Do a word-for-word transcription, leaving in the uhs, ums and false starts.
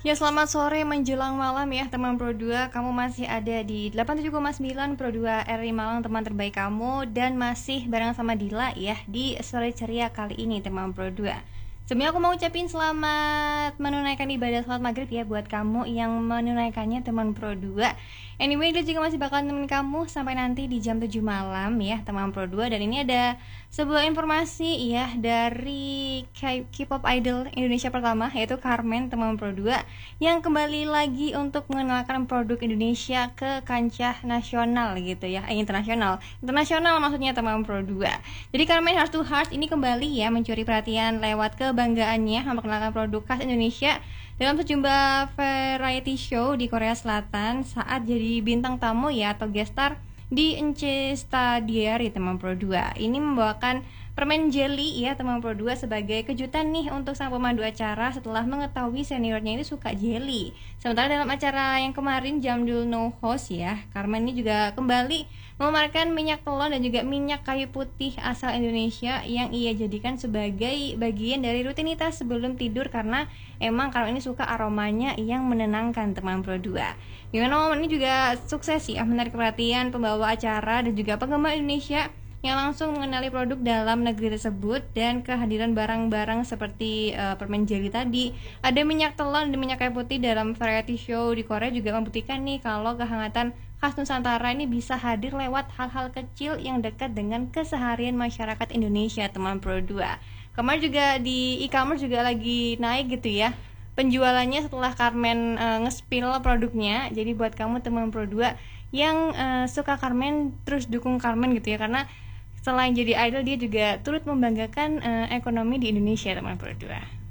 Ya, selamat sore menjelang malam ya teman Pro dua. Kamu masih ada di delapan puluh tujuh koma sembilan Pro dua R I Malang, teman terbaik kamu. Dan masih bareng sama Dila ya di Sore Ceria kali ini teman Pro dua. Sebelumnya aku mau ucapin selamat menunaikan ibadah salat maghrib ya buat kamu yang menunaikannya teman Pro dua. Anyway, dia juga masih bakalan temenin kamu sampai nanti di jam tujuh malam ya teman Pro dua. Dan ini ada sebuah informasi ya dari K-pop idol Indonesia pertama, yaitu Carmen teman Pro dua, yang kembali lagi untuk mengenalkan produk Indonesia ke kancah nasional gitu ya, eh, internasional internasional maksudnya teman Pro dua. Jadi Carmen Heart to Heart ini kembali ya mencuri perhatian lewat kebanggaannya memperkenalkan produk khas Indonesia dalam sejumlah variety show di Korea Selatan saat jadi bintang tamu ya atau guest star di Ence Stadiary teman Pro dua. Ini membawakan permen jelly ya teman Pro dua sebagai kejutan nih untuk sang pemandu acara setelah mengetahui seniornya itu suka jelly. Sementara dalam acara yang kemarin Jamdul No Host ya, Carmen ini juga kembali memamerkan minyak telon dan juga minyak kayu putih asal Indonesia yang ia jadikan sebagai bagian dari rutinitas sebelum tidur karena emang Carmen ini suka aromanya yang menenangkan teman Pro dua. Gimana momen ini juga sukses ya menarik perhatian pembawa acara dan juga penggemar Indonesia yang langsung mengenali produk dalam negeri tersebut. Dan kehadiran barang-barang seperti uh, permen jelly tadi, ada minyak telon dan minyak kayu putih dalam variety show di Korea juga membuktikan nih kalau kehangatan khas Nusantara ini bisa hadir lewat hal-hal kecil yang dekat dengan keseharian masyarakat Indonesia teman Pro dua. Kemarin juga di e-commerce juga lagi naik gitu ya penjualannya setelah Carmen uh, nge-spill produknya. Jadi buat kamu teman Pro dua yang uh, suka Carmen, terus dukung Carmen gitu ya, karena selain jadi idol dia juga turut membanggakan uh, ekonomi di Indonesia teman Pro dua.